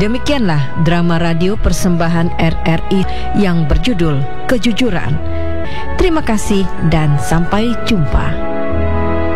Demikianlah drama radio persembahan RRI yang berjudul Kejujuran. Terima kasih dan sampai jumpa.